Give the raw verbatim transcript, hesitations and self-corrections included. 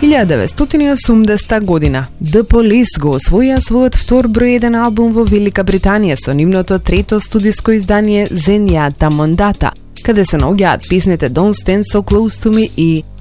илјада деветстотини и осумдесета година, The Police го освоија својот втор број еден албум во Велика Британија со нивното трето студиско издание Zenyatta Mondata, каде се наоѓаат песните Don't Stand So Close To Me и